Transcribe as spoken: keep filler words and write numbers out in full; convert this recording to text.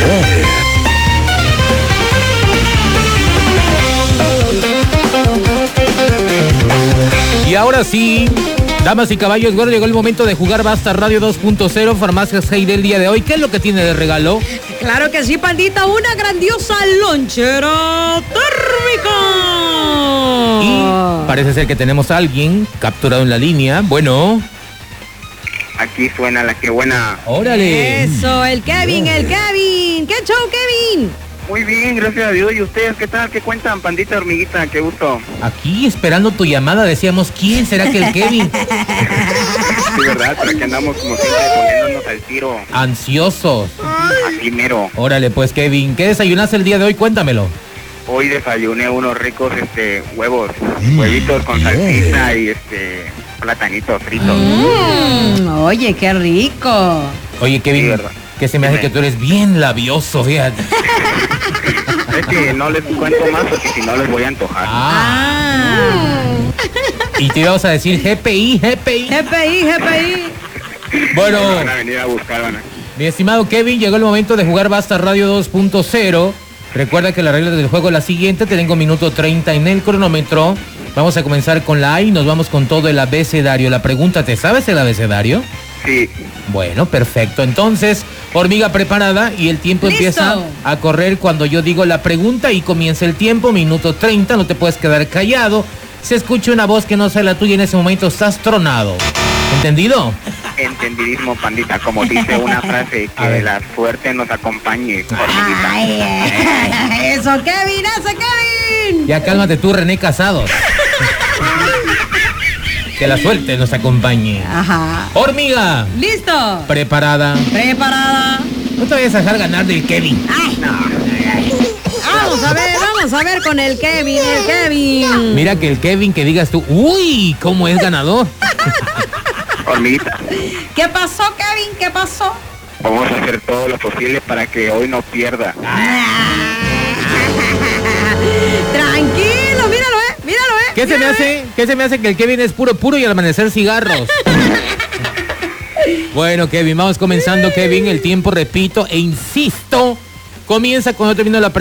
Y ahora sí, damas y caballos, bueno, llegó el momento de jugar Basta Radio dos punto cero, Farmacias Hey del día de hoy. ¿Qué es lo que tiene de regalo? Claro que sí, pandita, una grandiosa lonchera térmica. Y parece ser que tenemos a alguien capturado en la línea. Bueno. Aquí suena la que buena. ¡Órale! Eso, el Kevin, el Kevin. ¿Qué show, Kevin? Muy bien, gracias a Dios. ¿Y ustedes qué tal? ¿Qué cuentan, pandita hormiguita? Qué gusto. Aquí esperando tu llamada decíamos, ¿quién será que el Kevin? Sí, verdad, pero aquí andamos como siempre poniéndonos al tiro. Ansiosos. Así mero. Órale, pues Kevin, ¿qué desayunaste el día de hoy? Cuéntamelo. Hoy desayuné unos ricos este huevos, huevitos con salsita y este platanitos fritos. Mm, oye, qué rico. Oye, Kevin, Sí, ¿verdad? que se me hace Dime. que tú eres bien labioso, fíjate. Es que no les cuento más porque si no les voy a antojar. Ah, Ah. y te íbamos a decir G P I, G P I. G P I, G P I. Bueno, Van a venir a buscar, van a... mi estimado Kevin, llegó el momento de jugar Basta Radio dos punto cero. Recuerda que la regla del juego es la siguiente, te tengo minuto treinta en el cronómetro. Vamos a comenzar con la A y nos vamos con todo el abecedario. La pregunta, ¿te sabes el abecedario? Sí. Bueno, perfecto. Entonces, hormiga preparada y el tiempo ¡Listo! empieza a correr cuando yo digo la pregunta y comienza el tiempo, minuto treinta, no te puedes quedar callado. Se escucha una voz que no sea la tuya, en ese momento estás tronado. ¿Entendido? Entendidísimo, pandita, como dice una frase, A que ver. la suerte nos acompañe, hormiguita. Ay, ay, eso, Kevin, eso, Kevin. Ya cálmate tú, René Casados. Que la suerte nos acompañe. Ajá. Hormiga, ¿Listo? preparada. Preparada. No te vayas a dejar ganar del Kevin. Ay. Vamos a ver, vamos a ver con el Kevin, el Kevin. Mira que el Kevin que digas tú, uy, cómo es ganador. Hormiguita, ¿Qué pasó, Kevin? ¿Qué pasó? vamos a hacer todo lo posible para que hoy no pierda. Tranquilo, míralo, eh, míralo, eh. ¿Qué se me míralo, hace? eh. ¿Qué se me hace que el Kevin es puro puro y al amanecer cigarros? Bueno, Kevin, vamos comenzando, Kevin. El tiempo, repito e insisto, comienza cuando termino la pregunta.